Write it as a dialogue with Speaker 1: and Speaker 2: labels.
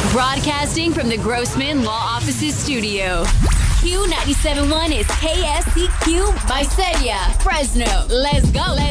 Speaker 1: Broadcasting from the Grossman Law Offices studio. Q97.1 is KSCQ by Sedia, Fresno. Let's go.